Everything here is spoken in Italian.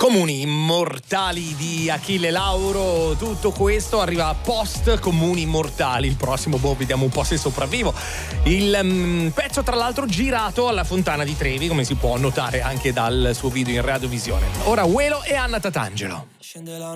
Comuni immortali di Achille Lauro, tutto questo arriva post Comuni immortali. Il prossimo, vediamo un po' se sopravvivo. Il pezzo tra l'altro girato alla Fontana di Trevi, come si può notare anche dal suo video in radiovisione. Ora Uelo e Anna Tatangelo.